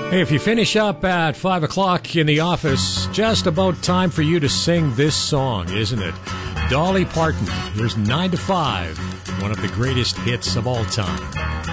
Hey, if you finish up at 5 o'clock in the office, just about time for you to sing this song, isn't it? Dolly Parton. Here's 9 to 5, one of the greatest hits of all time.